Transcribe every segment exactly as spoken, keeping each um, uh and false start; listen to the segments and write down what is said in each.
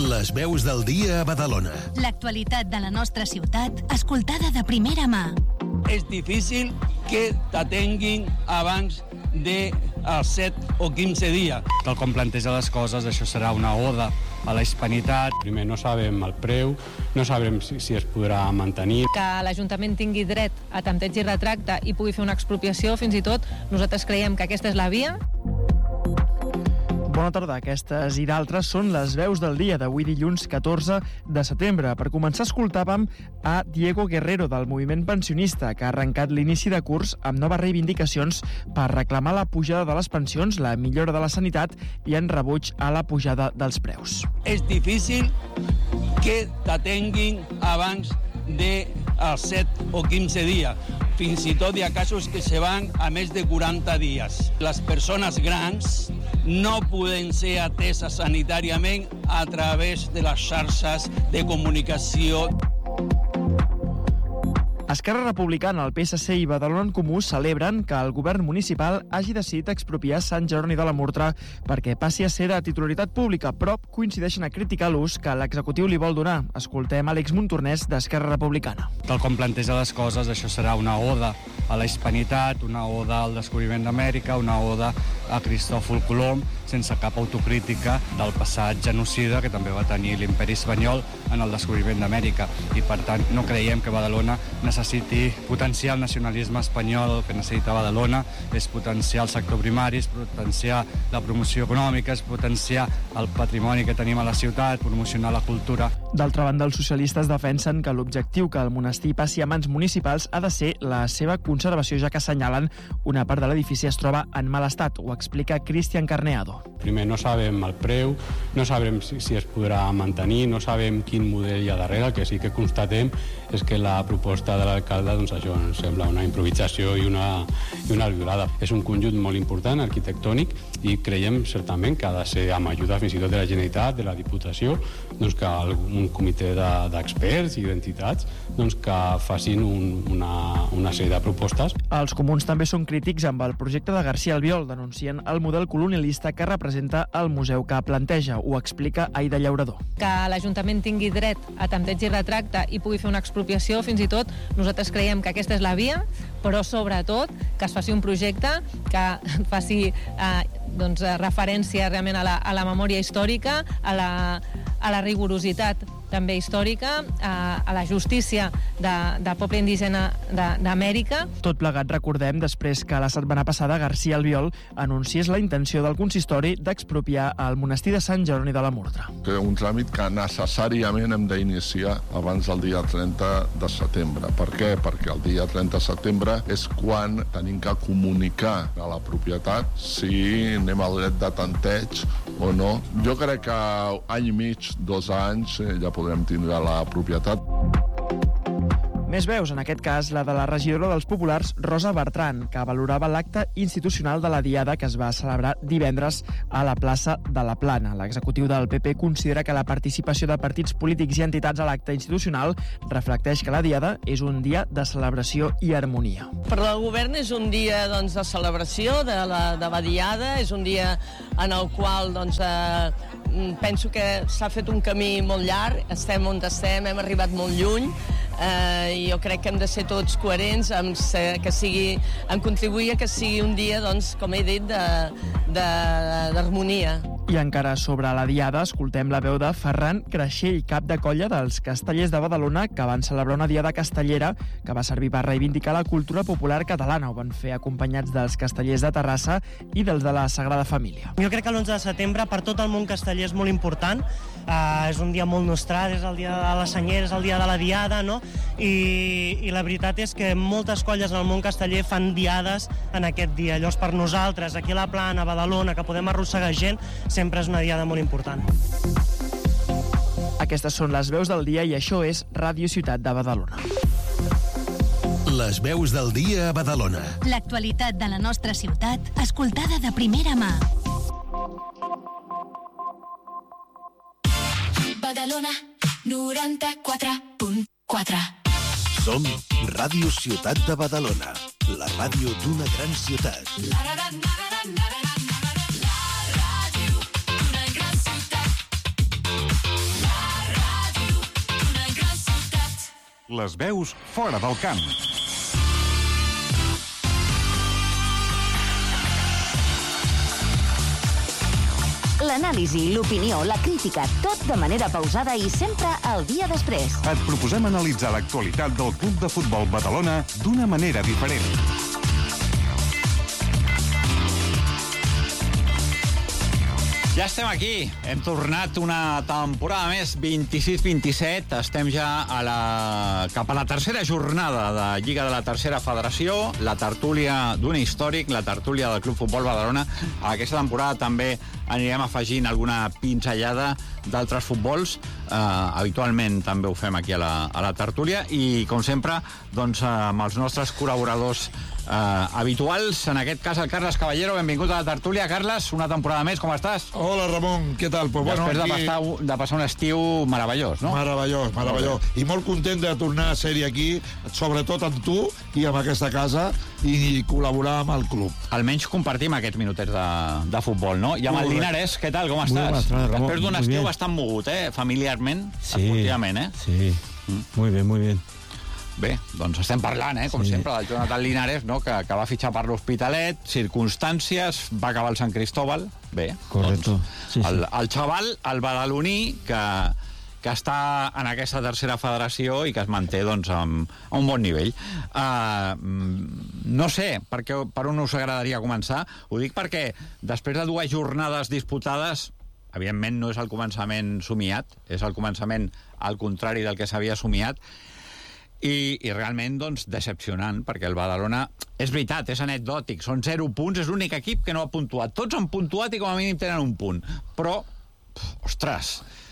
Les veus del dia a Badalona. L'actualitat de la nostra ciutat, escoltada de primera mà. És difícil que t'atenguin abans de als set o quinze dies. Tal com planteja les coses, això serà una oda a la hispanitat. Primer, no sabem el preu, no sabem si, si es podrà mantenir. Que l'Ajuntament tingui dret a tanteig i retracte i pugui fer una expropiació, fins i tot, nosaltres creiem que aquesta és la via. Bona tarda, aquestes i d'altres són les veus del dia d'avui dilluns catorze de setembre. Per començar, escoltàvem a Diego Guerrero del moviment pensionista, que ha arrencat l'inici de curs amb noves reivindicacions per reclamar la pujada de les pensions, la millora de la sanitat i en rebuig a la pujada dels preus. És difícil que t'atenguin abans de als set o quinze dies. Fins i tot hi ha casos que se van a més de quaranta dies. Les persones grans no poden ser ateses sanitàriament a través de les xarxes de comunicació. Esquerra Republicana, el P S C i Badalona en Comú celebren que el govern municipal hagi decidit expropiar Sant Jeroni de la Murtra perquè passi a ser de titularitat pública, però coincideixen a criticar l'ús que l'executiu li vol donar. Escoltem Àlex Montornès, d'Esquerra Republicana. Tal com planteja les coses, això serà una oda a la hispanitat, una oda al descobriment d'Amèrica, una oda a Cristòfol Colom, sense cap autocrítica del passat genocida que també va tenir l'imperi espanyol en el descobriment d'Amèrica. I, per tant, no creiem que Badalona necessiti potenciar el nacionalisme espanyol. El que necessita Badalona és potenciar el sector primari, és potenciar la promoció econòmica, és potenciar el patrimoni que tenim a la ciutat, promocionar la cultura. D'altra banda, els socialistes defensen que l'objectiu que el monestir passi a mans municipals ha de ser la seva conservació, ja que assenyalen una part de l'edifici es troba en mal estat. Ho explica Cristian Carneado. Primer, no sabem el preu, no sabem si, si es podrà mantenir, no sabem quin model hi ha darrere. El que sí que constatem és que la proposta de l'alcalde, doncs això ens sembla una improvisació i una, i una albiolada. És un conjunt molt important, arquitectònic, i creiem certament que ha de ser amb ajuda fins i tot de la Generalitat, de la Diputació, doncs que un comitè d'experts de, i d'entitats doncs que facin un, una, una sèrie de propostes. Els comuns també són crítics amb el projecte de García Albiol, denuncien el model colonialista que representa el museu que planteja. Ho explica Aida Llaurador. Que l'Ajuntament tingui dret a tanteig i retracte i pugui fer una expropiació, fins i tot, nosaltres creiem que aquesta és la via, però sobretot que es faci un projecte que faci eh, doncs, referència realment a la, a la memòria històrica, a la, a la rigorositat també històrica, a, a la justícia de, de poble indígena d'Amèrica. Tot plegat, recordem, després que la setmana passada García Albiol anunciés la intenció del consistori d'expropiar el monestir de Sant Jeroni de la Murtra. Un tràmit que necessàriament hem d'iniciar abans del dia trenta de setembre. Per què? Perquè el dia trenta de setembre és quan tenim que comunicar a la propietat si anem al dret de tanteig o no. Jo crec que any i mig, dos anys, ja podrem tindre la propietat. Més veus, en aquest cas la de la regidora dels Populars, Rosa Bertran, que valorava l'acte institucional de la Diada que es va celebrar divendres a la plaça de la Plana. L'executiu del P P considera que la participació de partits polítics i entitats a l'acte institucional reflecteix que la Diada és un dia de celebració i harmonia. Per al govern és un dia doncs, de celebració de la, de la Diada, és un dia en el qual doncs, eh, penso que s'ha fet un camí molt llarg, estem on estem, hem arribat molt lluny, eh, i jo crec que hem de ser tots coherents en, que sigui, en contribuir a que sigui un dia, doncs, com he dit, d'harmonia. I encara sobre la Diada, escoltem la veu de Ferran Creixell, cap de colla dels Castellers de Badalona, que van celebrar una Diada castellera que va servir per reivindicar la cultura popular catalana. Ho van fer acompanyats dels Castellers de Terrassa i dels de la Sagrada Família. Jo crec que l'onze de setembre per tot el món casteller és molt important. Uh, és un dia molt nostrat, és el dia de la Senyera, és el dia de la Diada, no? I, i la veritat és que moltes colles en el món casteller fan diades en aquest dia. Llavors, per nosaltres, aquí a la Plana, a Badalona, que podem arrossegar gent, sempre és una diada molt important. Aquestes són les veus del dia i això és Ràdio Ciutat de Badalona. Les veus del dia a Badalona. L'actualitat de la nostra ciutat, escoltada de primera mà. Badalona noranta-quatre punt quatre. Som Ràdio Ciutat de Badalona, la ràdio d'una gran ciutat. La ràdio d'una gran ciutat. les veus fora del camp. L'anàlisi, l'opinió, la crítica, tot de manera pausada i sempre al dia després. Et proposem analitzar l'actualitat del Club de Futbol Badalona d'una manera diferent. Ja estem aquí. Hem tornat una temporada més, vint-i-sis vint-i-set. Estem ja a la... cap a la tercera jornada de Lliga de la Tercera Federació, la tertúlia d'un històric, la tertúlia del Club Futbol Badalona. Aquesta temporada també anirem afegint alguna pinzellada d'altres futbols. Uh, habitualment també ho fem aquí a la, a la tertúlia i, com sempre, doncs, uh, amb els nostres col·laboradors Uh, habituals, en aquest cas el Carles Caballero. Benvingut a la tertúlia, Carles, una temporada més, com estàs? Hola, Ramon, què tal? Pues Després bueno, aquí... de, passar, de passar un estiu meravellós, no? Meravellós, meravellós. I molt content de tornar a ser-hi aquí, sobretot amb tu i amb aquesta casa, i col·laborar amb el club. Almenys compartim aquests minutets de, de futbol, no? I amb el Linares, què tal, com estàs? Bien, Després d'un estiu bien. bastant mogut, eh? Familiarment, sí, esportivament, eh? Sí, mm. muy bien, muy bien. Bé, doncs estem parlant, eh, com sí. sempre, del Jonathan Linares, no? que, que va fitxar per l'Hospitalet, circumstàncies, va acabar al Sant Cristóbal. Bé, correcto. Doncs, sí, sí. El, el xaval, el badaloní, que, que està en aquesta tercera federació i que es manté doncs, amb, a un bon nivell. Uh, no sé per, què, per on us agradaria començar. Ho dic perquè després de dues jornades disputades, evidentment no és el començament somiat, és el començament al contrari del que s'havia somiat, I, i realment, doncs, decepcionant, perquè el Badalona, és veritat, és anecdòtic, són zero punts, és l'únic equip que no ha puntuat. Tots han puntuat i com a mínim tenen un punt. Però, pf, ostres,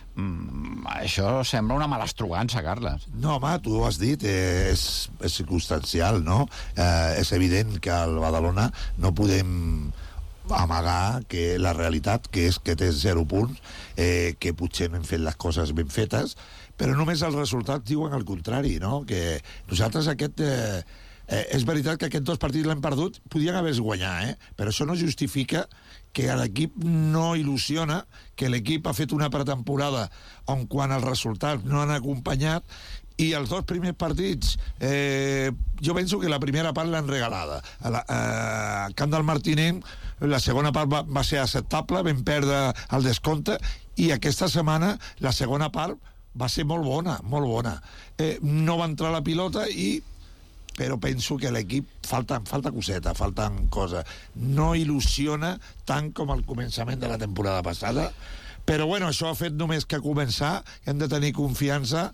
mm, això sembla una malastrugança, Carles. No, home, tu ho has dit, eh, és, és circumstancial, no? Eh, és evident que al Badalona no podem amagar que la realitat, que és que té zero punts, eh, que potser no hem fet les coses ben fetes, però només els resultats diuen el contrari, no? Que nosaltres aquest... Eh, eh, és veritat que aquests dos partits l'hem perdut, podien haver-se guanyat, eh? Però això no justifica que l'equip no il·lusiona, que l'equip ha fet una pretemporada on quan els resultats no han acompanyat, i els dos primers partits, eh, jo penso que la primera part l'han regalada. A la, a Camp del Martinenc, la segona part va, va ser acceptable, vam perdre el descompte, i aquesta setmana la segona part va ser molt bona, molt bona. Eh, no va entrar la pilota i... però penso que l'equip falta, falta coseta, falten coses. No il·lusiona tant com al començament de la temporada passada, però bueno, això ha fet només que començar, hem de tenir confiança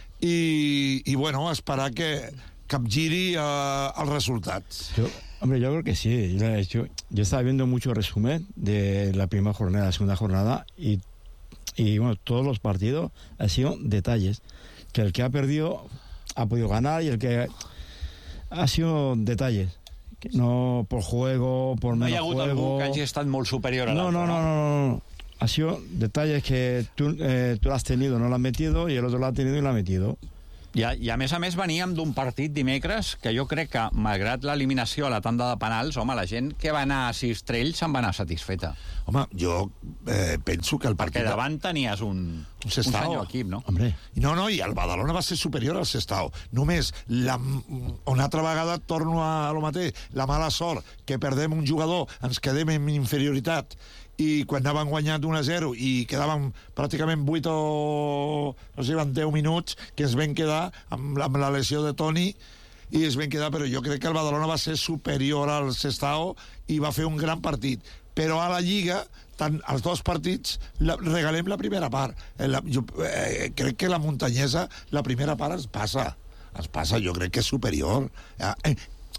i, y bueno, esperar que capgiri uh, els resultats. Yo, hombre, yo creo que sí. Yo, yo, yo estaba viendo mucho resumen de la primera jornada, la segunda jornada, y, y bueno, todos los partidos han sido detalles. Que el que ha perdido ha podido ganar y el que ha sido detalles. No por juego, por no menos hi ha hagut juego. algú que hagi estat molt superior a no, l'altre. No, no, no, no, no. Ha sido detalles que tú, eh, tú has tenido, no lo has metido, y el otro lo ha tenido y lo ha metido. I a, I a més a més veníem d'un partit dimecres que jo crec que, malgrat l'eliminació a la tanda de penals, home, la gent que va anar a Sistrell se'n va anar satisfeta. Home, jo eh, penso que el partit... Perquè davant tenies un, un, un senyor equip, no? Hombre. No, no, i el Badalona va ser superior al Sestao. Només, la, una altra vegada torno a, a lo mateix, la mala sort que perdem un jugador, ens quedem en inferioritat, i quan anaven guanyant un a zero i quedaven pràcticament vuit o no sé, van deu minuts que es van quedar amb la, amb la lesió de Toni i es van quedar, però jo crec que el Badalona va ser superior al Sestao i va fer un gran partit, però a la Lliga tant els dos partits la, regalem la primera part. La, jo eh, crec que la muntanyesa la primera part es passa es passa, jo crec que és superior. eh,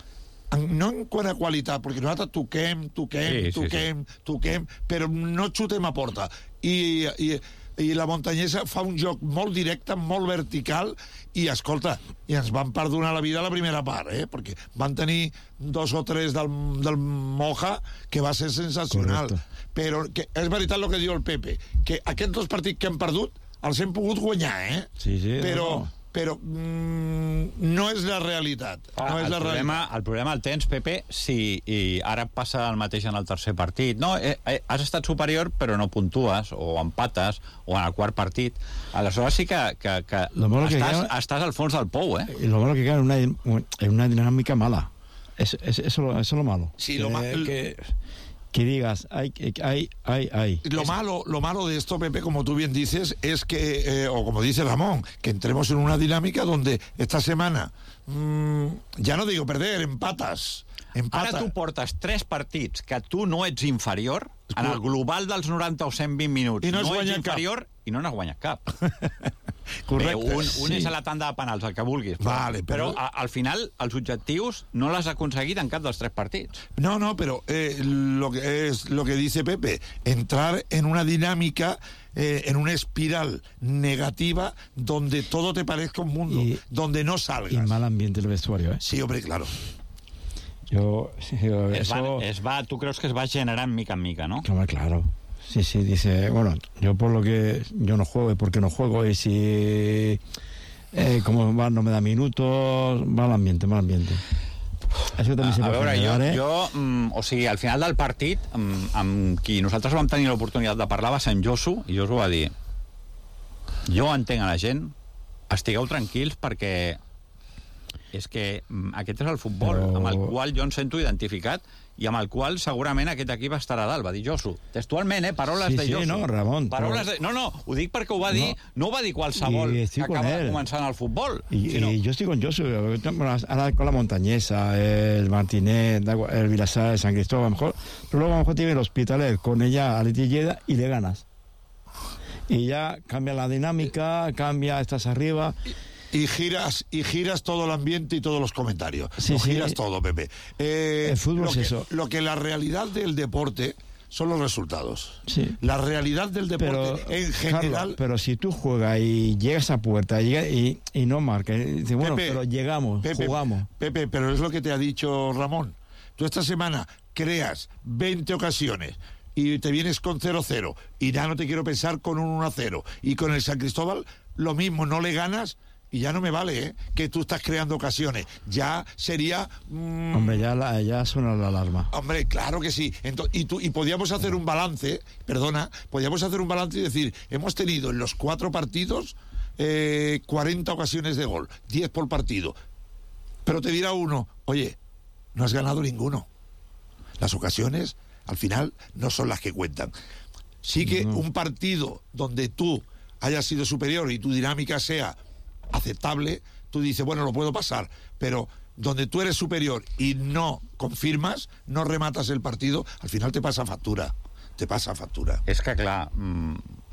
no en quant a qualitat, perquè nosaltres toquem, toquem, sí, toquem, sí, sí. toquem, però no xutem a porta. I, i, i la muntanyesa fa un joc molt directe, molt vertical, i, escolta, i ens van perdonar la vida a la primera part, eh? Perquè van tenir dos o tres del, del Moja, que va ser sensacional. Correcte. Però que és veritat el que diu el Pepe, que aquests dos partits que hem perdut els hem pogut guanyar, eh? Sí, sí. Però... No. però mm, no és la realitat. Ah, no és el, la problema, realitat. el problema el tens, Pepe, si i ara passa el mateix en el tercer partit. No, eh, eh, has estat superior, però no puntues, o empates, o en el quart partit. Aleshores sí que, que, que, que estàs, queda... estàs al fons del pou, eh? Y lo malo que queda en una, en una dinámica mala. Es, es, eso, eso es lo malo. Sí, que, lo ma- que, que digas, ay, ay, ay, ay. Lo es... malo, lo malo de esto, Pepe, como tú bien dices, es que, eh, o como dice Ramón, que entremos en una dinámica donde esta semana, mmm, ya no digo perder, empatas. Empata. Ara tu portes tres partits que tu no ets inferior, en el global dels noranta o cent vint minuts, I no has no ets guanyat inferior cap. i no n'has guanyat cap. Correcte. Bé, un, un Sí. és a la tanda de penals, el que vulguis. Però, Vale, però- però a, al final els objectius no l'has aconseguit en cap dels tres partits. No, no, pero eh, lo que es lo que dice Pepe, entrar en una dinámica, eh, en una espiral negativa donde todo te parezca un mundo, Y- donde no salgas. Y mal ambiente el vestuario, ¿eh? Sí, hombre, claro. Yo, yo Es, eso... va, es va, tu creus que es va generant mica en mica, no? Claro, claro. Sí, sí, dice, bueno, yo por lo que yo no juego y porque no juego y si eh, como va, no me da minutos, mal ambiente, mal ambiente. Això també A, se a pot veure, jo, generar, eh? jo mm, o sigui, al final del partit, mm, amb qui nosaltres vam tenir l'oportunitat de parlar va ser en Josu, i Josu va dir: jo entenc a la gent, estigueu tranquils perquè és que mm, aquest és el futbol, Però- amb el qual jo em sento identificat i amb el qual segurament aquest equip estarà a dalt, va dir Josu. Textualment, eh? Paraules Sí, de sí, Josu. no, Ramon, Paraules però- de... No, no, ho dic perquè ho va dir, no, no ho va dir qualsevol I que estic con acaba de él. començar en el futbol. Y, sinó... y yo estoy con Josu, ahora con la Montañesa, el Martinet, el Vilassar, el San Cristóbal, a lo mejor, pero luego a lo mejor tiene el Hospitalet con ella a Letilleda y le ganas. Y ya cambia la dinámica, cambia, estás arriba. Y giras, y giras todo el ambiente y todos los comentarios. Sí, Lo sí. giras todo, Pepe. Eh, El fútbol lo es que, eso. Lo que la realidad del deporte son los resultados. Sí. La realidad del deporte Pero, en general... Carlos, pero si tú juegas y llegas a puerta llega y, y no marcas, y dices, bueno, Pepe, pero llegamos, Pepe, jugamos. Pepe, pero es lo que te ha dicho Ramón. Tú esta semana creas veinte ocasiones y te vienes con cero cero y ya no te quiero pensar con un uno a cero. Y con el San Cristóbal lo mismo, no le ganas y ya no me vale, ¿eh? Que tú estás creando ocasiones. Ya sería... mm, Hombre, ya, la, ya suena la alarma. Hombre, claro que sí. Entonces, y, tú, y podíamos hacer un balance, perdona, podíamos hacer un balance y decir, hemos tenido en los cuatro partidos eh, cuarenta ocasiones de gol, diez por partido. Pero te dirá uno, oye, no has ganado ninguno. Las ocasiones, al final, no son las que cuentan. Sí que No. un partido donde tú hayas sido superior y tu dinámica sea aceptable, tú dices, bueno, lo puedo pasar, pero donde tú eres superior y no confirmas, no rematas el partido, al final te pasa factura, te pasa factura. És que, clar, mm,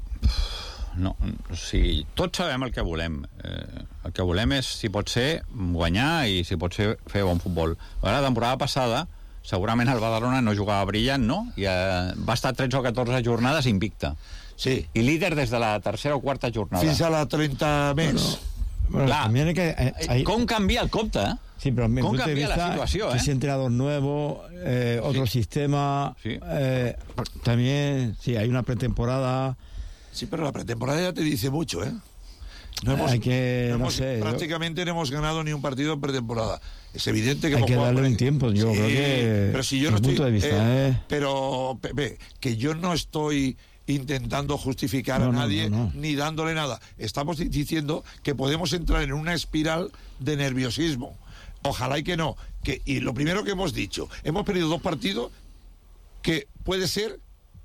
no, o sigui, tots sabem el que volem. Eh, el que volem és, si pot ser, guanyar i, si pot ser, fer bon futbol. La temporada passada, segurament el Badalona no jugava brillant, no? I eh, va estar tretze o catorze jornades invicta. Sí. I líder des de la tercera o quarta jornada. Fins a la trenta més. Bueno, Clar, también hay que, hay- hay- com canvia el compte, eh? Sí, pero mi ¿Cómo punto de cambia la vista, situación, que eh? ese entrenador nuevo, eh, otro sistema, Sí. eh, también, sí, hay una pretemporada. Sí, pero la pretemporada ya te dice mucho, ¿eh? No hemos, Hay que, no no hemos- sé, yo- prácticamente no hemos ganado ni un partido en pretemporada. Es evidente que Hay hemos que jugado darle con- un tiempo, yo Sí, creo que, pero si yo no desde mi estoy, punto de vista, eh, eh. pero Pepe, que yo no estoy intentando justificar No, a no, nadie no, no. ni dándole nada. Estamos di- diciendo que podemos entrar en una espiral de nerviosismo. Ojalá y que no. Que, y lo primero que hemos dicho, hemos perdido dos partidos que puede ser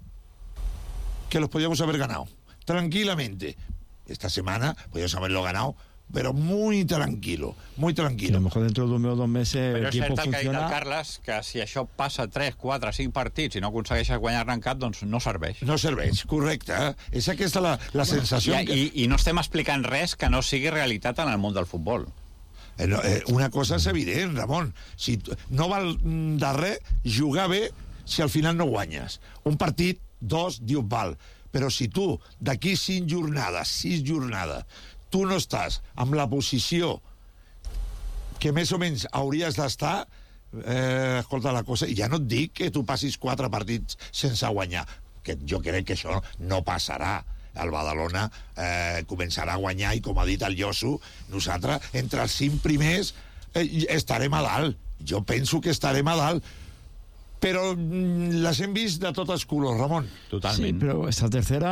que los podíamos haber ganado tranquilamente. Esta semana podíamos haberlo ganado, pero muy tranquilo, muy Que a tranquilo. lo mejor dentro de un mes o dos meses Però el és tiempo cert el que ha dit el funciona. Carles, que si això passa tres, quatre, cinc partits i no aconsegueixes guanyar-ne en cap, doncs no serveix. No serveix, correcte. Eh? És aquesta la, la sensació I, que... i, I no estem explicant res que no sigui realitat en el món del futbol. Eh, no, eh, una cosa és evident, Ramon. Si tu- no val mm, de res jugar bé si al final no guanyes. Un partit, dos, diu val. Però si tu, d'aquí cinc jornades, sis jornades, tu no estàs amb la posició que més o menys hauries d'estar, eh, escolta la cosa, i ja no et dic que tu passis quatre partits sense guanyar, que jo crec que això no passarà. el Badalona eh, començarà a guanyar i, com ha dit el Josu, nosaltres, entre els cinc primers, eh, estarem a dalt. Jo penso que estarem a dalt. Però mm, les hem vist de tots els colors, Ramon. Sí, pero esta tercera...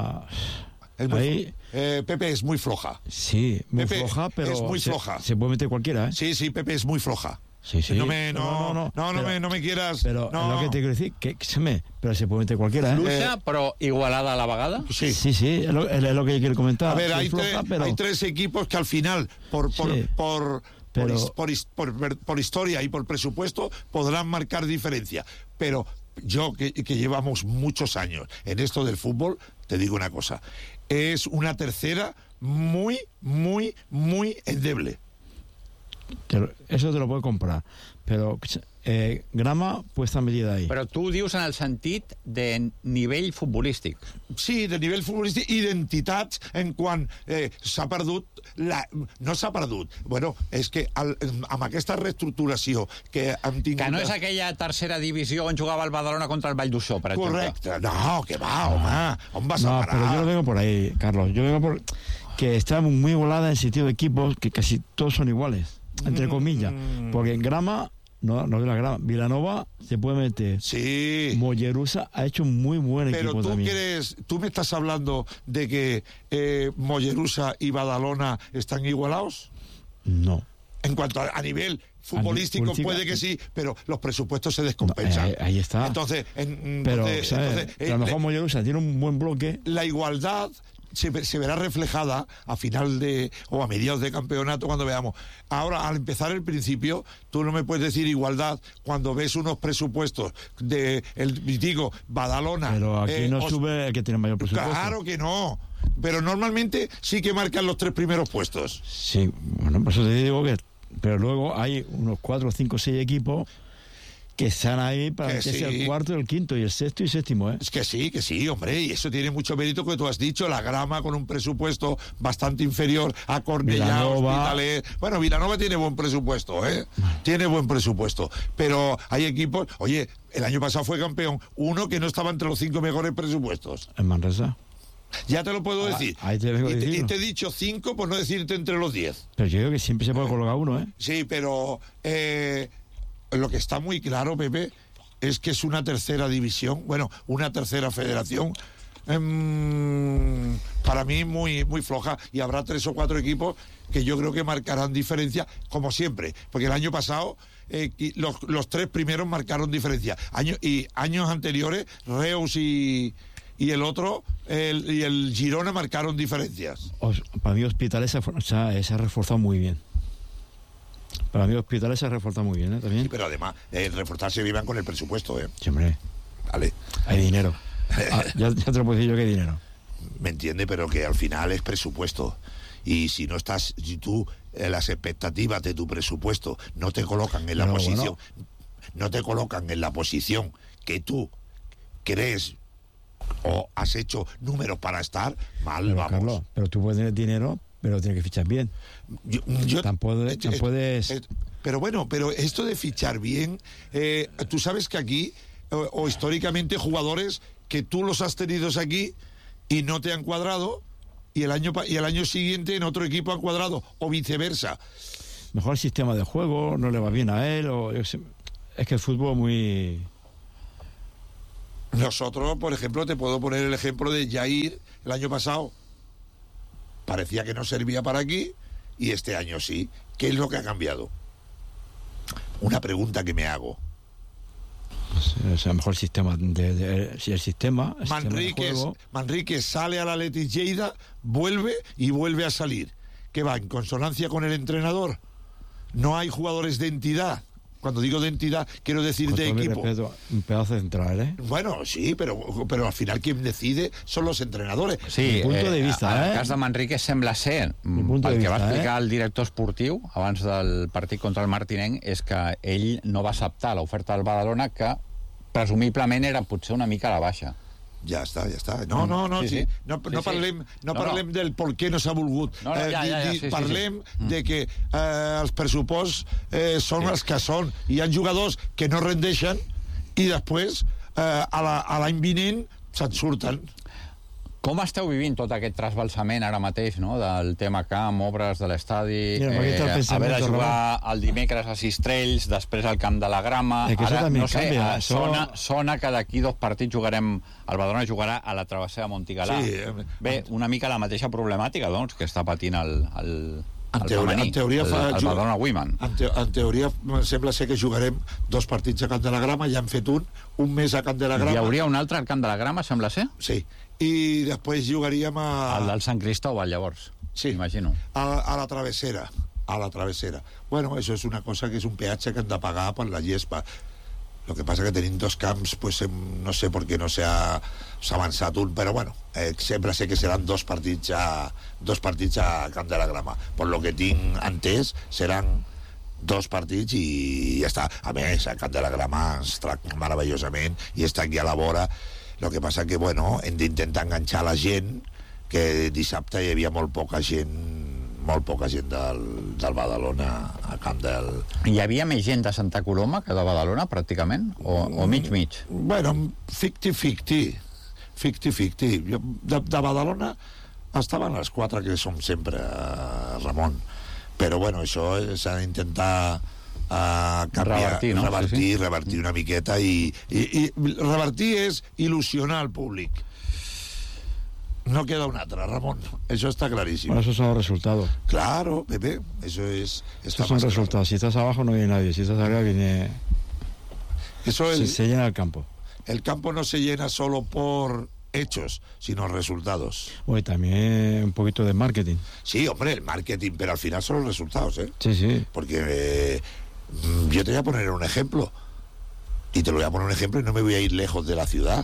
Es muy, ahí... eh, Pepe es muy floja. Sí, muy Pepe floja, pero es muy se, floja. se puede meter cualquiera, ¿eh? Sí, sí, Pepe es muy floja. Sí, sí. No me, no, no, no, no, no, pero, me, no me quieras... Pero no. lo que te quiero decir, que, que se me... Pero se puede meter cualquiera, ¿eh? Fluixa, però igualada a la vegada? Sí, sí, sí es, lo, es lo que quiero comentar. A ver, hay, floja, tre pero... hay tres equipos que al final, por... por, Sí. por Pero... Por, por, por, por historia y por presupuesto podrán marcar diferencia, pero yo que, que llevamos muchos años en esto del fútbol, te digo una cosa, es una tercera muy, muy, muy endeble. Te lo, eso te lo puedo comprar, pero eh, Grama puesta a medida ahí. Però tu dius en el sentit de nivell futbolístic. Sí, de nivell futbolístic, identitats en quan eh, s'ha perdut la... no s'ha perdut, bueno, és que el, amb aquesta reestructuració que hem tingut... Que no és aquella tercera divisió on jugava el Badalona contra el Valldussó, per exemple. Correcte, no, que va, home, on vas no, a parar? pero yo lo vengo por ahí, Carlos, yo vengo por... que está muy igualada en el sentido de equipos que casi todos son iguales, entre comillas, porque en Grama, no, no de la Grama, Vilanova se puede meter. Sí. Mollerusa ha hecho un muy buen Pero equipo tú también. quieres, tú me estás hablando de que eh, Mollerusa y Badalona están igualados. No. En cuanto a, a nivel futbolístico, A nivel puede que sí, pero los presupuestos se descompensan. No, eh, ahí está. Entonces, en, pero, entonces, ¿sabes? entonces, Pero a lo mejor Mollerusa tiene un buen bloque. La igualdad se, se verá reflejada a final de o a mediados de campeonato cuando veamos. Ahora, al empezar el principio, tú no me puedes decir igualdad cuando ves unos presupuestos de el digo Badalona. Pero aquí eh, no os, sube el que tiene mayor presupuesto. Claro que no. Pero normalmente sí que marcan los tres primeros puestos. Sí, bueno, por eso te digo que... Pero luego hay unos cuatro, cinco, seis equipos que están ahí para que, que sea sí. el cuarto, el quinto y el sexto y séptimo, ¿eh? Es que sí, que sí, hombre, y eso tiene mucho mérito que tú has dicho, la Grama con un presupuesto bastante inferior a Cornellá, Hospitalet. Bueno, Vilanova tiene buen presupuesto, ¿eh? Tiene buen presupuesto, pero hay equipos, oye, el año pasado fue campeón, uno que no estaba entre los cinco mejores presupuestos. En Manresa. Ya te lo puedo ah, decir. Ahí te vengo y, te, y decirlo. te he dicho cinco por no decirte entre los diez. Pero yo creo que siempre se puede colocar uno, ¿eh? Sí, pero eh, lo que está muy claro, Pepe, es que es una tercera división, bueno, una tercera federación, eh, para mí muy, muy floja, y habrá tres o cuatro equipos que yo creo que marcarán diferencia, como siempre, porque el año pasado eh, los, los tres primeros marcaron diferencia, Año, y años anteriores, Reus y... y el otro, el, y el Girona marcaron diferencias. Os, para mí Hospitalet se, se, ha, se ha reforzado muy bien. Para mí Hospitalet se ha reforzado muy bien, ¿eh? También. Sí, pero además, eh, reforzarse vivan con el presupuesto, ¿eh? Sí, hombre. Vale. Hay dinero. Ah, ya, ya te lo puedo decir yo que hay dinero. Me entiende, pero que al final es presupuesto. Y si no estás, si tú, eh, las expectativas de tu presupuesto no te colocan en la pero posición, bueno. no te colocan en la posición que tú crees o has hecho números para estar mal, pero, vamos. Carlos, pero tú puedes tener dinero, pero tienes que fichar bien. Yo, yo tampoco, eh, tampoco eh, puedes... Eh, pero bueno, pero esto de fichar bien, eh, tú sabes que aquí, o, o históricamente, jugadores que tú los has tenido aquí y no te han cuadrado, y el año y el año siguiente en otro equipo han cuadrado, o viceversa. Mejor el sistema de juego, no le va bien a él, o yo sé, es que el fútbol muy... Nosotros, por ejemplo, te puedo poner el ejemplo de Jair el año pasado. Parecía que no servía para aquí y este año sí. ¿Qué es lo que ha cambiado? Una pregunta que me hago. Es el mejor sistema de, de, si el sistema, el Manríquez, sistema Manríquez sale al Athletic Lleida, vuelve y vuelve a salir. ¿Qué va? ¿En consonancia con el entrenador? No hay jugadores de entidad. Cuando digo de entidad, quiero decir de equipo. Respeto, un pedazo central, ¿eh? Bueno, sí, pero, pero al final quien decide son los entrenadores. Sí, mi punto de vista, eh, eh? el cas de Manrique sembla ser, pel que vista, va explicar eh? el director esportiu abans del partit contra el Martinenc, és que ell no va acceptar l'oferta del Badalona, que presumiblement era potser una mica a la baixa. Ja està, ja està. No, no, no, sí, sí. No, no sí, parlem, no, no parlem no. del per què no s'ha volgut. No, no, ja, ja, ja, sí, parlem sí, sí. de que eh, els pressuposts eh, són sí. els que són. Hi ha jugadors que no rendeixen i després, eh, a l'any vinent, se'n surten. Com esteu vivint tot aquest trasbalsament ara mateix, no? Del tema camp, obres de l'estadi, Mira, perquè té el eh, pensament, haver de jugar Ramon. el dimecres a Sistrells, després al camp de la Grama... Eh, que això Ara, també no sé, canvia, eh, això- sona, sona que d'aquí dos partits jugarem... El Badalona jugarà a la travessera de Montigalà. Sí, eh, Bé, una mica la mateixa problemàtica, doncs, que està patint el, el, En el teoria, femení, en teoria el, fa, el Badalona Women. En, te, en teoria sembla ser que jugarem dos partits a Camp de la Grama, ja hem fet un, un mes a Camp de la Grama. Hi hauria un altre al camp de la Grama, sembla ser? Sí, i després jugaríem a... El del Sant Cristóbal, llavors, sí, imagino. A, a la travessera, a la travessera. Bueno, això és una cosa que és un peatge que hem de pagar per la llespa. Lo que pasa que tenim dos camps, pues, no sé per què no s'ha avançat un, però bueno, eh, sempre sé que seran dos partits a, dos partits a Camp de la Grama. Per lo que tinc entès, seran dos partits i ja està. A més, a Camp de la Grama es tracta meravellosament i està aquí a la vora. Lo que passa que, bueno, hem d'intentar enganxar la gent, que dissabte hi havia molt poca gent molt poca gent del, del Badalona a camp del... Hi havia més gent de Santa Coloma que de Badalona, pràcticament? O, o mig-mig? Bueno, ficti-ficti. Ficti-ficti. Jo, de, de Badalona estaven els quatre que som sempre, Ramon. Però, bueno, això s'ha d'intentar uh, canviar, revertir, no? revertir, sí, sí. revertir una miqueta i, i, i revertir és il·lusionar el públic. No queda un altre, Ramón. Eso está clarísimo. Bueno, esos son los resultados. Claro, Pepe, eso es... Esos son resultados. Claro. Si estás abajo no viene nadie. Si estás arriba viene... Eso se, el, se llena el campo. El campo no se llena solo por hechos, sino resultados. Bueno, y también un poquito de marketing. Sí, hombre, el marketing, pero al final son los resultados, ¿eh? Sí, sí. Porque eh, yo te voy a poner un ejemplo. Y te lo voy a poner un ejemplo y no me voy a ir lejos de la ciudad.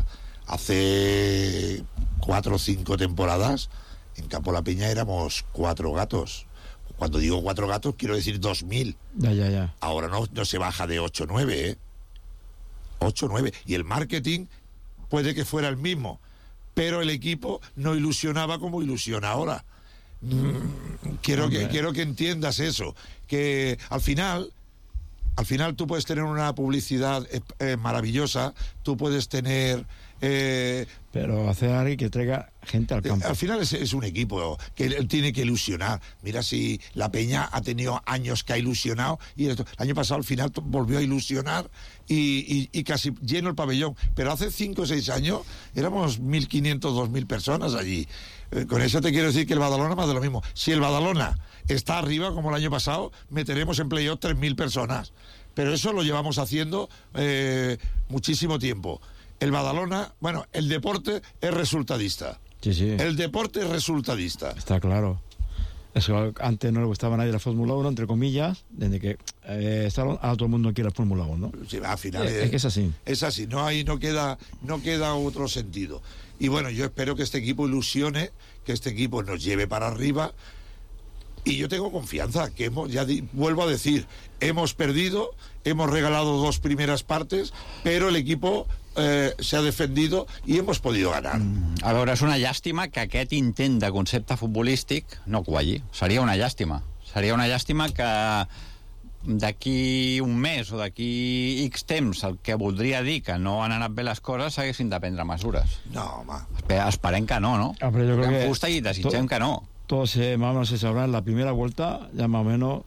Hace cuatro o cinco temporadas en Campo La Peña éramos cuatro gatos. Cuando digo cuatro gatos quiero decir dos mil. Ya, ya, ya. Ahora no, no se baja de ocho o nueve, ¿eh? ocho o nueve. Y el marketing puede que fuera el mismo, pero el equipo no ilusionaba como ilusiona ahora. Mm, quiero, que, quiero que entiendas eso, que al final... Al final tú puedes tener una publicidad eh, eh, maravillosa, tú puedes tener... Eh, Pero hacer a alguien que traiga gente al campo. Eh, al final es, es un equipo que él tiene que ilusionar. Mira si la Peña ha tenido años que ha ilusionado y el año pasado al final volvió a ilusionar y, y, y casi lleno el pabellón. Pero hace cinco o seis años éramos mil quinientos, dos mil personas allí. Eh, con eso te quiero decir que el Badalona más de lo mismo. Si el Badalona está arriba, como el año pasado, meteremos en playoff tres mil personas. Pero eso lo llevamos haciendo eh, muchísimo tiempo. El Badalona, bueno, el deporte es resultadista. Sí, sí. El deporte es resultadista. Está claro. Eso antes no le gustaba a nadie la Fórmula uno, entre comillas, desde que eh, estaba, a todo el mundo quiere la Fórmula uno, ¿no? Sí, al final es, es, es que es así. Es así, no hay, no queda, no queda otro sentido. Y bueno, yo espero que este equipo ilusione, que este equipo nos lleve para arriba. Y yo tengo confianza, que hemos, ya di, vuelvo a decir, hemos perdido, hemos regalado dos primeras partes, pero el equipo eh, se ha defendido y hemos podido ganar. Mm, a veure, és una llàstima que aquest intent de concepte futbolístic no qualli. Seria una llàstima. Seria una llàstima que d'aquí un mes o d'aquí X temps el que voldria dir que no han anat bé les coses s'haguessin de prendre mesures. No, home. Esperem que no, no? Ah, però jo crec que... Fusta i desitgem que no. Todo se, más o menos se sabrá en la primera vuelta, ya más o menos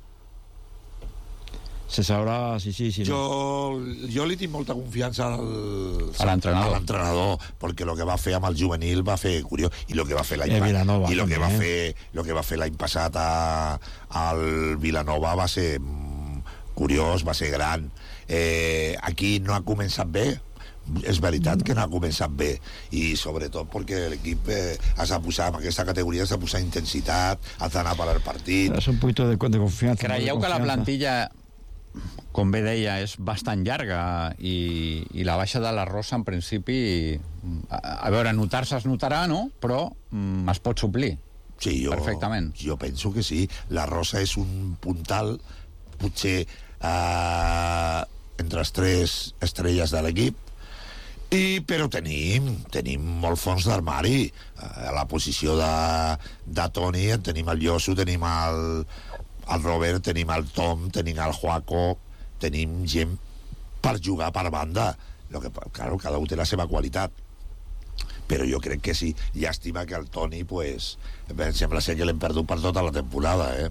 se sabrá si sí, si no. Jo, jo li tinc molta confiança al, a l'entrenador, a l'entrenador, perquè el que va fer amb el juvenil va fer curiós, i el que va fer l'any eh, Vilanova, i el que va també. fer lo que va fer l'any passat a, al Vilanova va ser mm, curiós, va ser gran. Eh, aquí no ha començat bé, és veritat que no ha començat bé, i sobretot perquè l'equip eh, has de posar, en aquesta categoria has de posar intensitat, has d'anar per al partit. És un poquito de, de confiança. Creieu que la plantilla, com bé deia, és bastant llarga i, i la baixa de la Rosa en principi, a, a veure, notar-se es notarà, no? Però mm, es pot suplir. Sí, jo, perfectament. Jo penso que sí. La Rosa és un puntal, potser eh, entre les tres estrelles de l'equip, i, però tenim, tenim molt fons d'armari. A la posició de, de Toni en tenim el Lloso, tenim el, el Robert, tenim el Tom, tenim el Joaco, tenim gent per jugar per banda. Lo que, claro, cada un té la seva qualitat. però jo crec que sí. Llàstima que el Toni, pues, em sembla ser que l'hem perdut per tota la temporada, eh?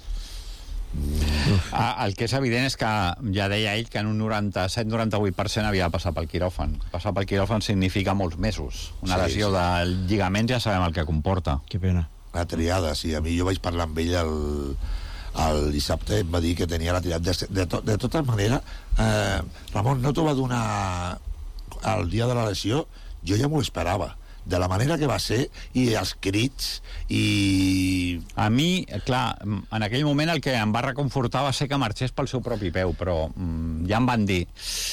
Ah, el que és evident és que ja deia ell que en un noranta-set noranta-vuit per cent havia de passar pel quiròfan. Passar pel quiròfan significa molts mesos. Una Sí, lesió sí. del lligament ja sabem el que comporta. Que pena. La triada, sí. A mi jo vaig parlar amb ell el, el dissabte, em va dir que tenia la triada. De, de, to, de tota manera, eh, Ramon, no t'ho va donar el dia de la lesió, jo ja m'ho esperava. De la manera que va ser, i els crits, i... A mi, clar, en aquell moment el que em va reconfortar va ser que marxés pel seu propi peu, però mm, ja em van dir...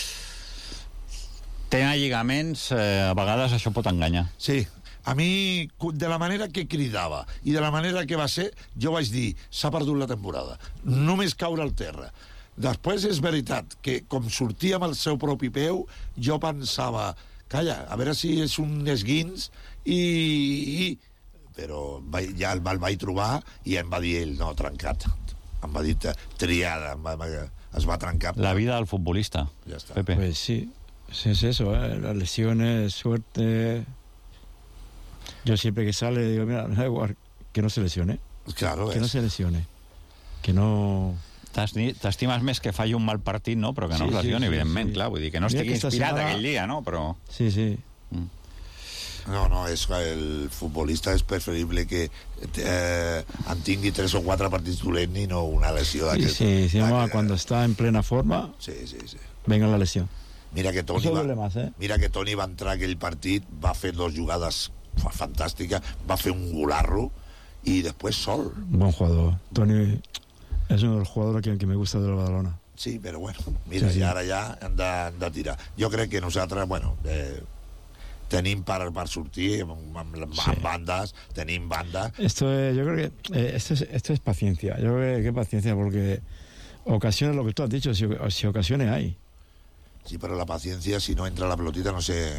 Tenen lligaments, eh, a vegades això pot enganyar. Sí, a mi, de la manera que cridava i de la manera que va ser, jo vaig dir, s'ha perdut la temporada. Només caure al terra. Després és veritat que, com sortia amb el seu propi peu, jo pensava... Calla, a veure si és un esguins i... i... Però vaig, ja el, el vaig trobar i em va dir ell, no, trencat. Em va dir triada, em va, es va trencar. La vida del futbolista. Ya está. Pepe. Pues sí, sí es eso, ¿eh? Las lesiones, suerte. Yo siempre que sale digo, mira, da igual, que no se lesione. Claro, que es. no se lesione. Que no... T'estimes més que falli un mal partit, no? Però que no Sí, es lesioni, sí, sí, evidentment, sí. clar. Vull dir que no Mira estigui que esta inspirat setmana- aquell dia, no? Però... Sí, sí. Mm. No, no, és que el futbolista és preferible que eh, en tingui tres o quatre partits dolents i no una lesió Sí, d'aquest. sí, sí, mamá, cuando está en plena forma, Sí, sí, sí. venga la lesión. Mira que Toni Eso va, duele más, ¿eh? mira que Toni va entrar aquell partit, va fer dos jugades fa- fantàstiques, va fer un golarro i després sol. Buen jugador. Tony es uno de los jugadores que, que me gusta de la Badalona. Sí, però bueno, mira, Sí, sí. i ara ja hem de, hem de tirar. Jo crec que nosaltres, bueno, eh, tenim per, per sortir amb, amb, amb Sí. bandes, tenim bandes. Esto es, yo creo que eh, esto, es, esto es paciencia. Yo creo que es paciencia porque ocasiones, lo que tú has dicho, si, si ocasiones hay. Sí, però la paciencia, si no entra la pelotita, no sé...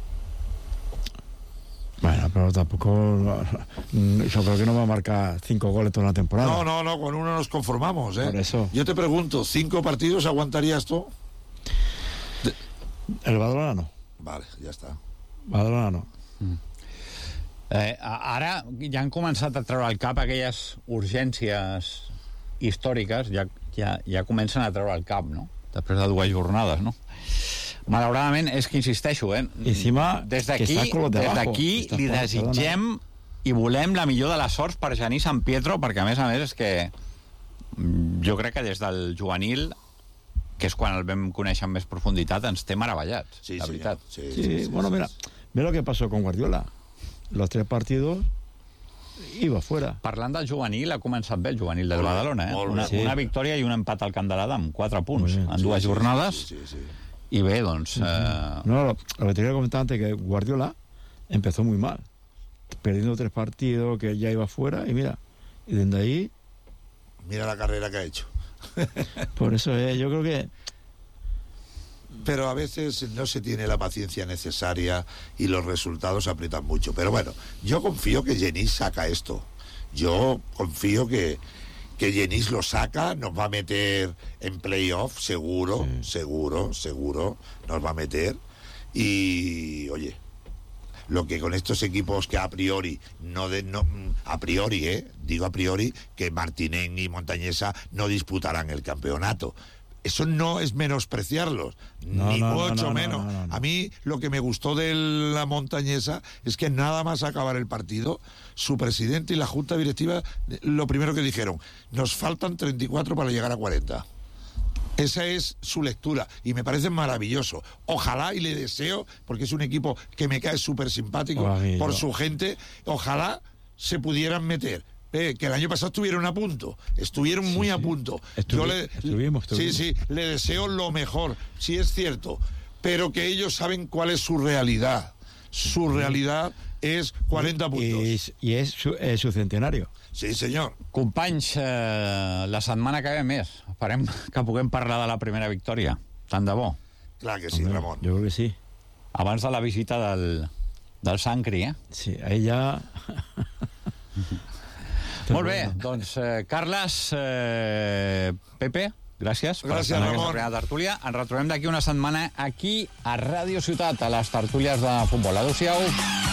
Bueno, pero tampoco... Yo creo que no va a marcar cinco goles toda la temporada. No, no, no, con uno nos conformamos, ¿eh? Por eso. Yo te pregunto, ¿cinco partidos aguantarías tú? El Badalona no. Vale, ja està. Badalona no. Mm. Eh, ara ja han començat a treure al cap aquelles urgències històriques, ja, ja, ja comencen a treure al cap, no? Després de dues jornades, no? Malauradament, és que insisteixo, eh? Encima, des que d'aquí està con los de des abajo. d'aquí Està li fora, desitgem i volem la millor de les sorts per Genís San Pietro, perquè a més a més és que mm, jo crec que des del juvenil, que és quan el vam conèixer amb més profunditat, ens té meravellats, Sí, la sí, veritat. sí, Sí, sí, bueno, mira, ve lo que pasó con Guardiola. Los tres partidos iba fuera. Parlant del juvenil, ha començat bé el juvenil del Molt bé, Badalona, eh? molt bé. Una, Sí. una victòria i un empat al Camp de l'Adam, quatre punts Muy bien. en dues Sí, sí, jornades, Sí, sí, sí. i bé, doncs... Eh, No, lo, lo que te quería comentar antes que Guardiola empezó muy mal, perdiendo tres partidos, que ya iba fuera, y mira, y desde ahí, Mira la carrera que ha hecho. por eso eh, yo creo que Pero a veces no se tiene la paciencia necesaria y los resultados aprietan mucho. Pero bueno, yo confío que Genís saca esto. Yo confío que, que Genís lo saca, nos va a meter en playoff, seguro, Sí. seguro, seguro, nos va a meter. Y, oye, lo que con estos equipos que a priori, no de, no, a priori, eh, digo a priori, que Martinenc y Montañesa no disputarán el campeonato. Eso no es menospreciarlos, No, ni no, no, mucho no, no, menos. no, no, no. A mí lo que me gustó de la Montañesa es que nada más acabar el partido, su presidente y la junta directiva, lo primero que dijeron, nos faltan treinta y cuatro para llegar a cuarenta. Esa es su lectura y me parece maravilloso. Ojalá, y le deseo, porque es un equipo que me cae súper simpático Ay, por yo. su gente, ojalá se pudieran meter. Eh, que el año pasado estuvieron a punto, estuvieron Sí, muy sí. a punto. Estuvi- Yo le, estuvimos, estuvimos. Sí, sí, le deseo lo mejor, sí es cierto, pero que ellos saben cuál es su realidad. Su realidad es cuarenta puntos. y, y es su, eh, su centenario. Sí, senyor. companys, eh, la setmana que ve més. Esperem que puguem parlar de la primera victòria. Tant de bo. Clar que sí, Hombre, Ramon. yo creo que sí. Abans de la visita del, del Sancri, eh? Sí, ahí ya... Molt bé, doncs, eh, Carles, eh, Pepe, gràcies, per Gràcies, estar en Ramon. aquesta primera tertúlia. Ens retrobem d'aquí una setmana aquí a Ràdio Ciutat, a les tertúlies de futbol. Adéu-siau.